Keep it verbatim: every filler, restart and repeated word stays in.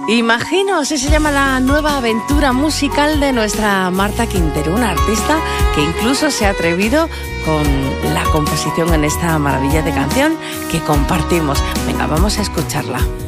Imagino, así se llama la nueva aventura musical de nuestra Marta Quintero, una artista que incluso se ha atrevido con la composición en esta maravilla de canción que compartimos. Venga, vamos a escucharla.